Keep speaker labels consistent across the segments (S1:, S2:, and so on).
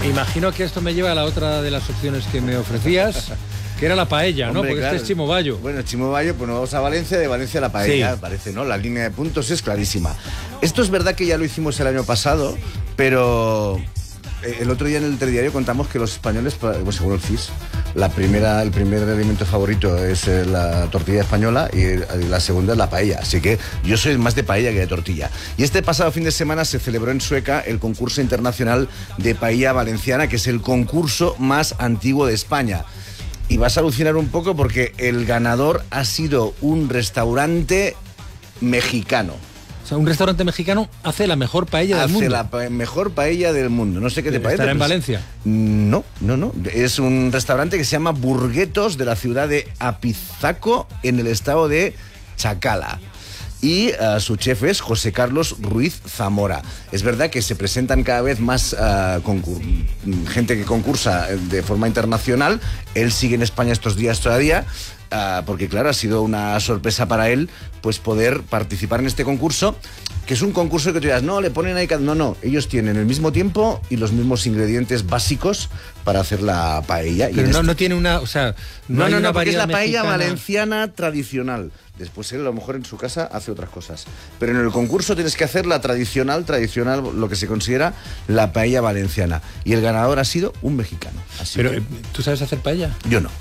S1: Imagino que esto me lleva a la otra de las opciones que me ofrecías, que era la paella, ¿no?
S2: Hombre,
S1: Porque
S2: claro.
S1: este es Chimo Bayo.
S2: Bueno, Chimo Bayo, pues nos vamos a Valencia, de Valencia a la paella,
S1: Sí.
S2: parece, ¿no? La línea de puntos es clarísima. Esto es verdad que ya lo hicimos el año pasado, pero el otro día en el telediario contamos que los españoles, pues según el CIS, el primer alimento favorito es la tortilla española y la segunda es la paella. Así que yo soy más de paella que de tortilla. Y este pasado fin de semana se celebró en Sueca el concurso internacional de paella valenciana, que es el concurso más antiguo de España. Y vas a alucinar un poco porque el ganador ha sido un restaurante mexicano.
S1: O sea, un restaurante mexicano hace la mejor paella del mundo.
S2: Hace la mejor paella del mundo. No sé qué te parece.
S1: ¿Estará en Valencia?
S2: No. Es un restaurante que se llama Burguetos, de la ciudad de Apizaco, en el estado de Chacala. Y su chef es José Carlos Ruiz Zamora. Es verdad que se presentan cada vez más gente que concursa de forma internacional. Él sigue en España estos días todavía, porque claro, ha sido una sorpresa para él pues poder participar en este concurso, que es un concurso que tú dirás, no, le ponen ahí... No, ellos tienen el mismo tiempo y los mismos ingredientes básicos para hacer la paella.
S1: Pero no tiene una... O sea,
S2: No,
S1: hay una
S2: porque es la
S1: variedad
S2: paella
S1: mexicana.
S2: valenciana tradicional. Después él a lo mejor en su casa hace otras cosas. Pero en el concurso tienes que hacer la tradicional, lo que se considera la paella valenciana. Y el ganador ha sido un mexicano. Así
S1: Pero,
S2: que
S1: ¿tú sabes hacer paella?
S2: yo no.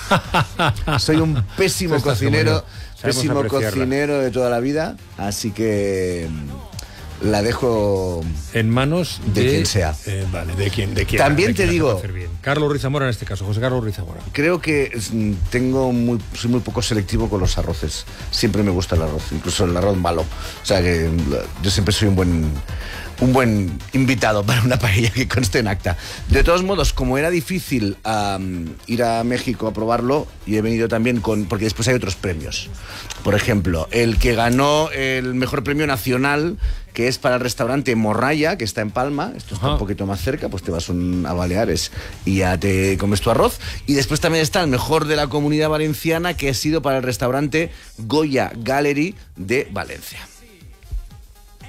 S2: Soy un pésimo
S1: Tú estás como
S2: cocinero,
S1: yo. Sabemos
S2: pésimo
S1: apreciarla.
S2: cocinero de toda la vida. Así que la dejo
S1: En manos
S2: de quien sea.
S1: Vale, de quien.
S2: También te digo-
S1: hacer bien. Carlos Ruiz Zamora en este caso, José Carlos Ruiz Zamora.
S2: Creo que soy muy poco selectivo con los arroces. Siempre me gusta el arroz, incluso el arroz malo. O sea que yo siempre soy un buen invitado para una paella, que conste en acta. De todos modos, como era difícil ir a México a probarlo, y he venido también porque después hay otros premios. Por ejemplo, el que ganó el mejor premio nacional, que es para el restaurante Morralla, que está en Palma. Esto está un poquito más cerca, pues te vas a Baleares y ya te comes tu arroz. Y después también está el mejor de la Comunidad Valenciana, que ha sido para el restaurante Goya Gallery de Valencia.